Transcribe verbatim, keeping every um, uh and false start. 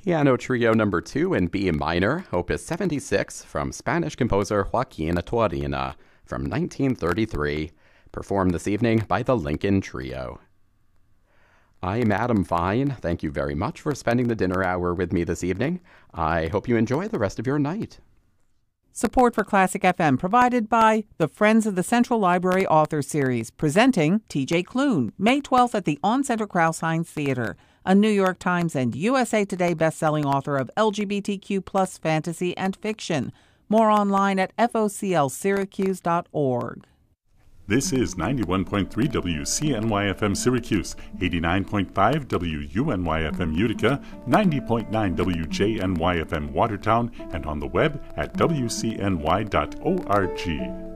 Piano Trio number two in B minor, opus seventy-six, from Spanish composer Joaquin Turina, from nineteen thirty-three, performed this evening by the Lincoln Trio. I'm Adam Fine. Thank you very much for spending the dinner hour with me this evening. I hope you enjoy the rest of your night. Support for Classic F M provided by the Friends of the Central Library Author Series, presenting T J Klune, May twelfth at the On-Center Krauss-Heinz Theater, a New York Times and U S A Today bestselling author of L G B T Q plus fantasy and fiction. More online at F O C L Syracuse dot org. This is ninety-one point three W C N Y F M Syracuse, eighty-nine point five W U N Y F M Utica, ninety point nine W J N Y F M Watertown, and on the web at W C N Y dot org.